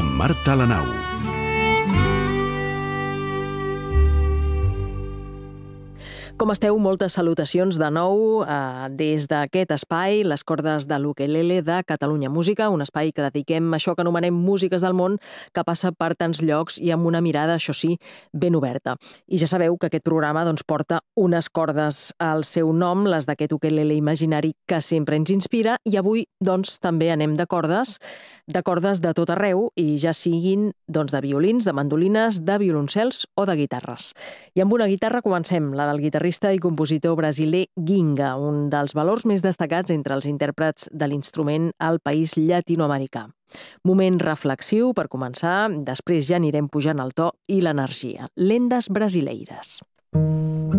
amb Marta Lanau. Com esteu? Moltes salutacions de nou des d'aquest espai, les cordes de l'ukelele de Catalunya Música, un espai que dediquem a això que anomenem músiques del món, que passa per tants llocs i amb una mirada, això sí, ben oberta. I ja sabeu que aquest programa porta unes cordes al seu nom, les d'aquest ukelele imaginari que sempre ens inspira, i avui també anem de cordes de tot arreu, i ja siguin de violins, de mandolines, de violoncels o de guitarres. I amb una guitarra comencem, la del guitarrista i compositor brasiler Ginga, un dels valors més destacats entre els intèrprets de l'instrument al país llatinoamericà. Moment reflexiu per començar, després ja anirem pujant el to i l'energia. Lendas brasileiras.